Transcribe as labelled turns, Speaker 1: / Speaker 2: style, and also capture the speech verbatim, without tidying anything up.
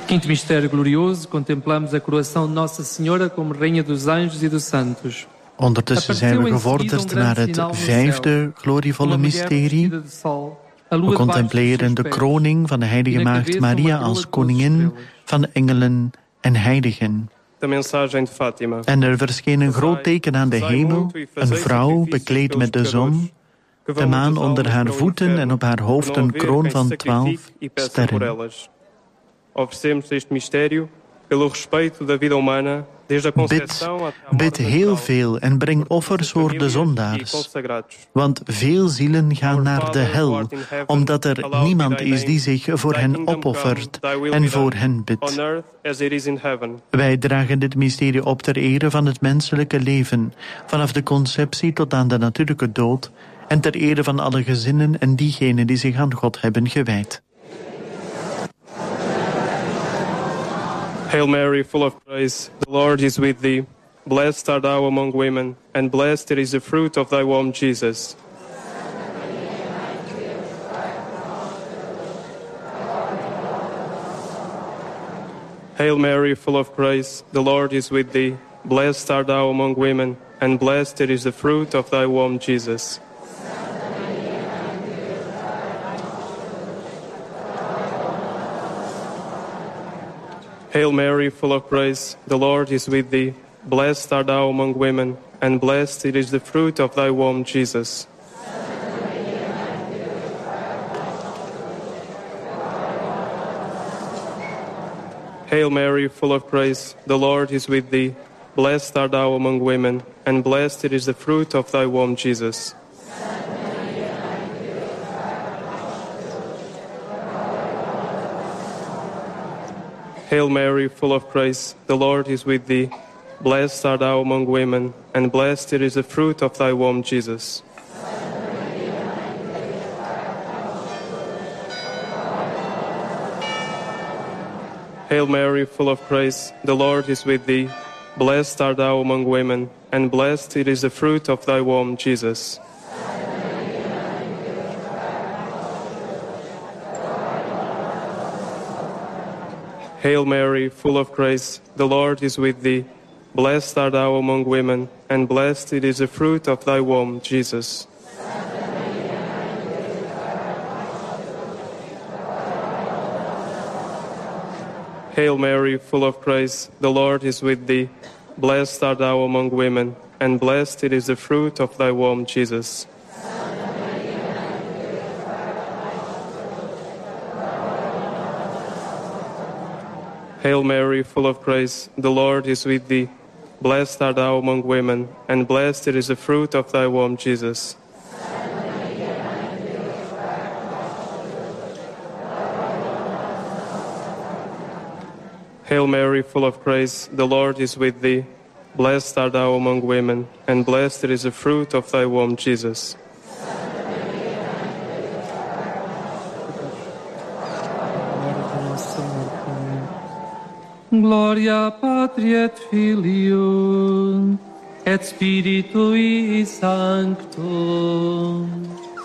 Speaker 1: Quinto mistério glorioso, contemplamos a coroação de Nossa Senhora como Rainha dos Anjos e dos Santos.
Speaker 2: Ondertussen zijn we gevorderd naar het vijfde glorievolle mysterie. We contempleren de kroning van de heilige maagd Maria als koningin van de engelen en heiligen. En er verscheen een groot teken aan de hemel, een vrouw bekleed met de zon, de maan onder haar voeten en op haar hoofd een kroon van twaalf sterren. Bid, bid heel veel en breng offers voor de zondaars. Want veel zielen gaan naar de hel, omdat er niemand is die zich voor hen opoffert en voor hen bidt. Wij dragen dit mysterie op ter ere van het menselijke leven, vanaf de conceptie tot aan de natuurlijke dood, en ter ere van alle gezinnen en diegenen die zich aan God hebben gewijd.
Speaker 3: Hail Mary, full of grace, the Lord is with thee. Blessed art thou among women, and blessed is the fruit of thy womb, Jesus. Hail Mary, full of grace, the Lord is with thee. Blessed art thou among women, and blessed is the fruit of thy womb, Jesus. Hail Mary, full of grace, the Lord is with thee. Blessed art thou among women, and blessed is the fruit of thy womb, Jesus. Hail Mary, full of grace, the Lord is with thee. Blessed art thou among women, and blessed is the fruit of thy womb, Jesus. Hail Mary, full of grace, the Lord is with thee. Blessed art thou among women, and blessed is the fruit of thy womb, Jesus. Hail Mary, full of grace, the Lord is with thee. Blessed art thou among women, and blessed is the fruit of thy womb, Jesus. Hail Mary, full of grace, the Lord is with thee. Blessed art thou among women, and blessed is the fruit of thy womb, Jesus. Hail Mary, full of grace, the Lord is with thee. Blessed art thou among women, and blessed is the fruit of thy womb, Jesus. Hail Mary, full of grace, the Lord is with thee. Blessed art thou among women, and blessed is the fruit of thy womb, Jesus. Hail Mary, full of grace, the Lord is with thee. Blessed art thou among women, and blessed is the fruit of thy womb, Jesus.
Speaker 1: Gloria Patri et Filio et Spiritui Sancto.